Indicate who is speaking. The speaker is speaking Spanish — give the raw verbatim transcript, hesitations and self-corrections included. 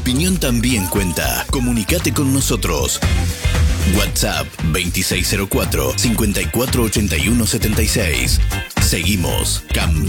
Speaker 1: opinión también cuenta. Comunicate con nosotros. WhatsApp veintiséis cero cuatro, cincuenta y cuatro ochenta y uno setenta y seis. Seguimos cambiando.